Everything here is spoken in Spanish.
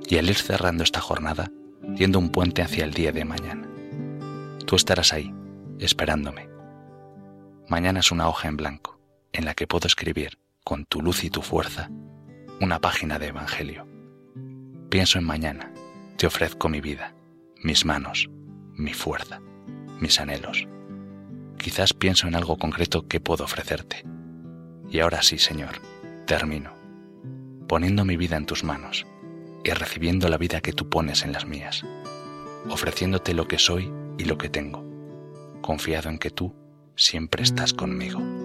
y al ir cerrando esta jornada, tiendo un puente hacia el día de mañana. Tú estarás ahí, esperándome. Mañana es una hoja en blanco, en la que puedo escribir, con tu luz y tu fuerza, una página de evangelio. Pienso en mañana, te ofrezco mi vida, mis manos, mi fuerza, mis anhelos. Quizás pienso en algo concreto que puedo ofrecerte. Y ahora sí, Señor, termino, poniendo mi vida en tus manos y recibiendo la vida que tú pones en las mías, ofreciéndote lo que soy y lo que tengo, confiado en que tú siempre estás conmigo.